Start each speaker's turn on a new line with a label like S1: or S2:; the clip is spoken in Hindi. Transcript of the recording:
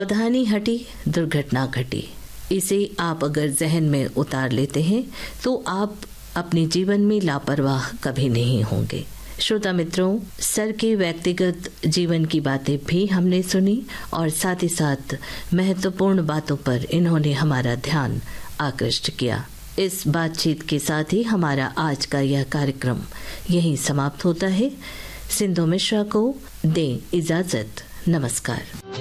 S1: सावधानी हटी, दुर्घटना घटी। इसे आप अगर जहन में उतार लेते हैं तो आप अपने जीवन में लापरवाह कभी नहीं होंगे। श्रोता मित्रों, सर के व्यक्तिगत जीवन की बातें भी हमने सुनी और साथ ही साथ महत्वपूर्ण बातों पर इन्होंने हमारा ध्यान आकृष्ट किया। इस बातचीत के साथ ही हमारा आज का यह कार्यक्रम यहीं समाप्त होता है। सिंधु मिश्रा को दें इजाजत। नमस्कार।